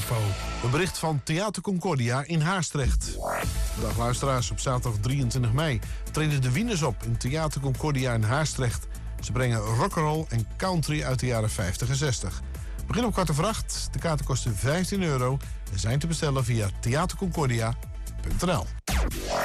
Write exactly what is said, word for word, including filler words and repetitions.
info. Een bericht van Theater Concordia in Haastrecht. Dag luisteraars, op zaterdag drieëntwintig mei treden de Wieners op in Theater Concordia in Haastrecht. Ze brengen rock'n'roll en country uit de jaren vijftig en zestig. Begin op kwart over acht. De kaarten kosten vijftien euro en zijn te bestellen via theaterconcordia punt n l.